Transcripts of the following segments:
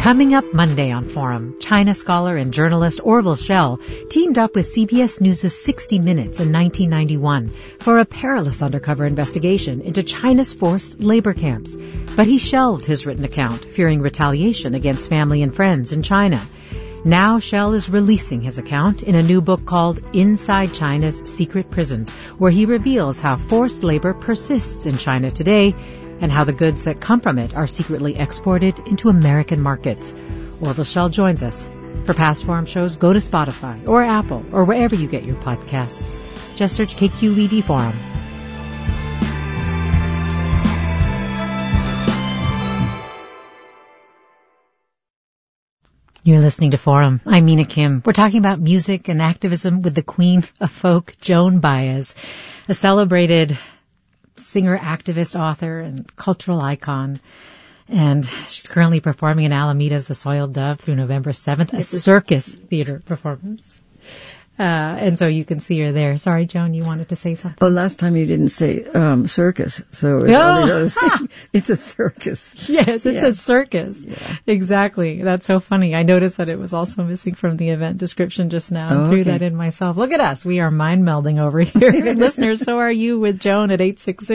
Coming up Monday on Forum, China scholar and journalist Orville Schell teamed up with CBS News' 60 Minutes in 1991 for a perilous undercover investigation into China's forced labor camps. But he shelved his written account, fearing retaliation against family and friends in China. Now Schell is releasing his account in a new book called Inside China's Secret Prisons, where he reveals how forced labor persists in China today and how the goods that come from it are secretly exported into American markets. Orville Schell joins us. For past Forum shows, go to Spotify or Apple or wherever you get your podcasts. Just search KQED Forum. You're listening to Forum. I'm Mina Kim. We're talking about music and activism with the queen of folk, Joan Baez, a celebrated singer, activist, author, and cultural icon. And she's currently performing in Alameda's The Soiled Dove through November 7th, a circus theater performance. And so you can see her there. Sorry, Joan, you wanted to say something? Oh, last time you didn't say circus, so it's a circus. Yes, it's a circus. Yeah. Exactly. That's so funny. I noticed that it was also missing from the event description just now. I threw that in myself. Look at us. We are mind melding over here. Listeners, so are you with Joan at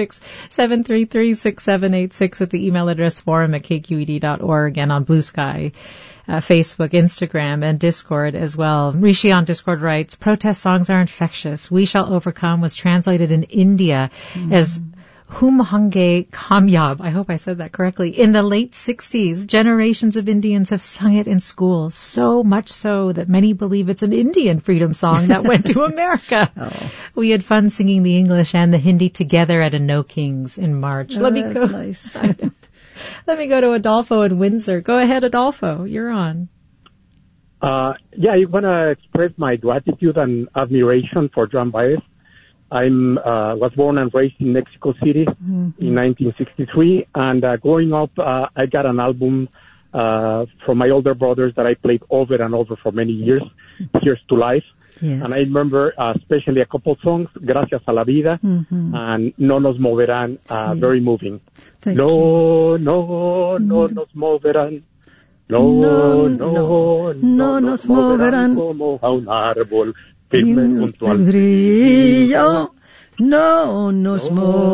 866-733-6786 at the email address forum@kqed.org and on Blue Sky. Facebook, Instagram, and Discord as well. Rishi on Discord writes, protest songs are infectious. We Shall Overcome was translated in India as Hum Hange Kamyab. I hope I said that correctly. In the late 60s, generations of Indians have sung it in school, so much so that many believe it's an Indian freedom song that went to America. We had fun singing the English and the Hindi together at a No Kings in March. Let me go. Nice. Let me go to Adolfo in Windsor. Go ahead, Adolfo. You're on. I want to express my gratitude and admiration for Joan Baez. I was born and raised in Mexico City in 1963, and growing up, I got an album from my older brothers that I played over and over for many years, Here's to Life. Yes. And I remember especially a couple songs, Gracias a la Vida and No Nos Moverán, very moving. No nos moverán. No nos moverán como a un árbol firme junto al brillo. No nos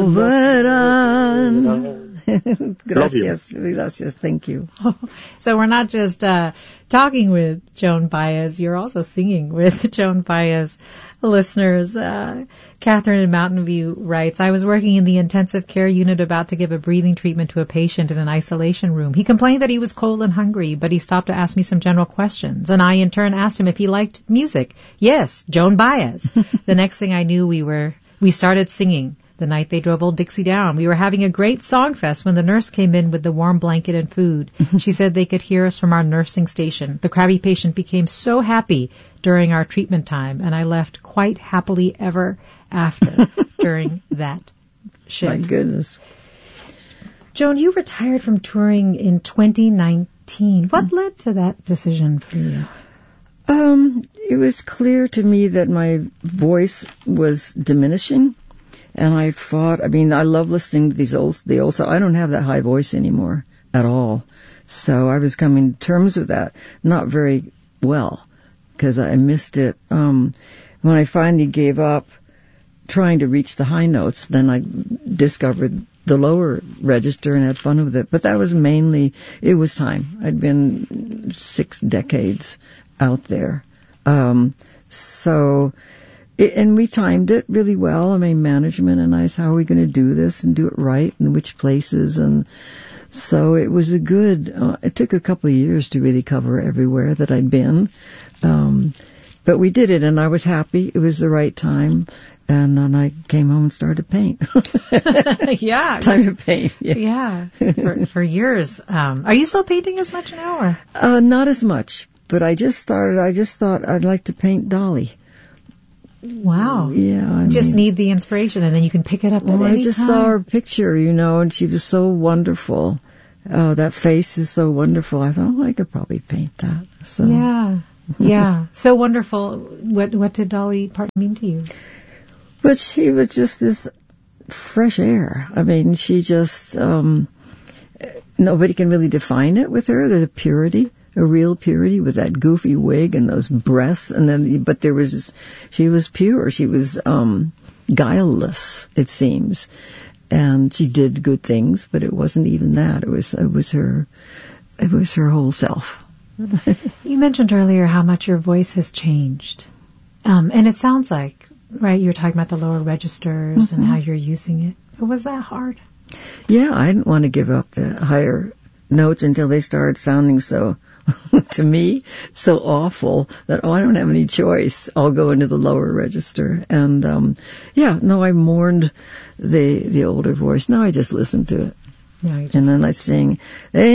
moverán. Gracias, thank you. So we're not just talking with Joan Baez, you're also singing with Joan Baez. Listeners, Catherine in Mountain View writes, I was working in the intensive care unit about to give a breathing treatment to a patient in an isolation room. He complained that he was cold and hungry, but he stopped to ask me some general questions, and I in turn asked him if he liked music. Yes, Joan Baez. The next thing I knew, we started singing. The night they drove Old Dixie down, we were having a great song fest when the nurse came in with the warm blanket and food. She said they could hear us from our nursing station. The crabby patient became so happy during our treatment time, and I left quite happily ever after during that shift. My goodness. Joan, you retired from touring in 2019. What led to that decision for you? It was clear to me that my voice was diminishing. And I love listening to the old songs. I don't have that high voice anymore at all. So I was coming to terms with that, not very well, because I missed it. When I finally gave up trying to reach the high notes, then I discovered the lower register and had fun with it. But that was it was time. I'd been 6 decades out there. And we timed it really well. I mean, management and I said, how are we going to do this and do it right and which places? And so it was it took a couple of years to really cover everywhere that I'd been. But we did it and I was happy. It was the right time. And then I came home and started to paint. Yeah. Time to paint. Yeah. For years. Are you still painting as much now? Or? Not as much, but I just thought I'd like to paint Dolly. Wow. Yeah. Just need the inspiration and then you can pick it up at any time. I just saw her picture, and she was so wonderful. Oh, that face is so wonderful. I thought, I could probably paint that. So. Yeah. So wonderful. What did Dolly Parton mean to you? But she was just this fresh air. I mean, she just, nobody can really define it with her. There's a purity, a real purity with that goofy wig and those breasts. And then, but there was this, she was pure. She was, guileless, it seems. And she did good things, but it wasn't even that. It was her whole self. You mentioned earlier how much your voice has changed. And it sounds like, right, you were talking about the lower registers and how you're using it. But was that hard? Yeah, I didn't want to give up the higher notes until they started sounding so, to me, so awful that, I don't have any choice. I'll go into the lower register. And, I mourned the older voice. Now I just listen to it. And then I sing,